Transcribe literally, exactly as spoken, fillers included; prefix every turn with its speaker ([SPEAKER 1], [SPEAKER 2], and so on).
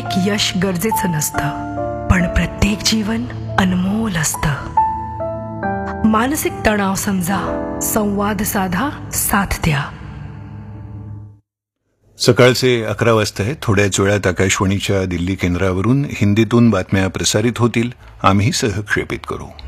[SPEAKER 1] प्रत्येक यश गरजेचं नसतं, पण प्रत्येक जीवन अनमोल असतं. मानसिक तणाव समजा, संवाद साधा, साथ द्या.
[SPEAKER 2] सकाळचे अकरा वाजता आहे. थोड्याच वेळात आकाशवाणीच्या दिल्ली केंद्रावरून हिंदीतून बातम्या प्रसारित होतील. आम्ही सहक्षेपित करू.